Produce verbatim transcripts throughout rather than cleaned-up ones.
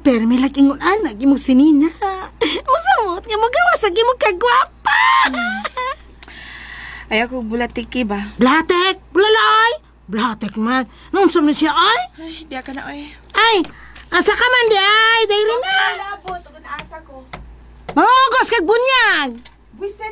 Pero may lagingon anak, imong sinina. Musamot, nga magawa sa imong kagwapa. Ay, ako bulatiki ba? Blatek, bulalay. Blatek man. Nung na siya, ay? Ay, di ka na, ay. Ay, asa ka man di, ay, dahil na. Labot, kung asa ko. Mangugos kag bunyag. Buisit.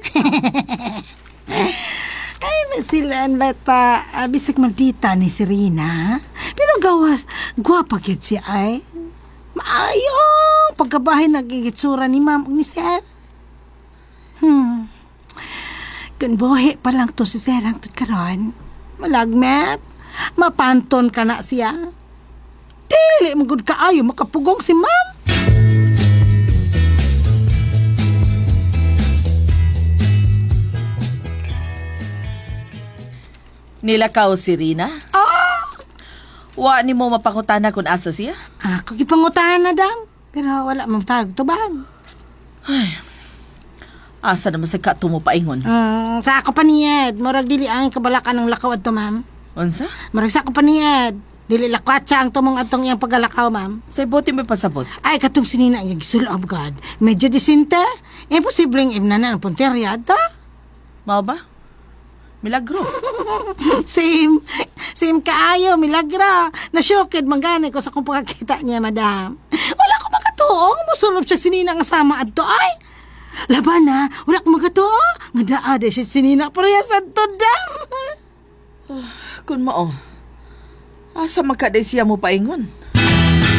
Ay, masilan bata. Uh, bisag maldita ni si Rina. Pero gawas, gwapa gyud siya ay. Maayo, pagkabahay nagigitsura ni ma'am ni sir. Hmm. Kung buhi pa lang to si sir ang tutkaroon, malagmet, mapanton ka na siya. Dili mo gud kaayo makapugong si ma'am. Nilakaw si Rina? Ah! Wa ni mo mapangutana kung asa siya? Ako gipangutahan na dam. Pero wala mong tawag tubag. Ay, asa naman sa kato mo paingon? Hmm, sa ako paniyad. Murag dili ang kabalakan ng lakaw ato, ma'am. Unsa? Murag sa ako paniyad. Dili lakwat siya ang tumong atong iyang pagalakaw, ma'am. Sa ibuti may pasabot. Ay, katong sinina ang gisulab God. Medyo disinte. Imposibleng imnanan ang punterya, ta? Mao ba? Milagro. Same. Same kaayo, milagra. Nasyoked manggani ko sa kung pagkakita niya, madam. Wala ko makatuong. Musulog siya sinina nga sama adto. Ay, laban na. Wala ko makatuong. Nga daade siya sinina. Parehas adto, dam. Kung mao, asa magkaday siya mo paingon?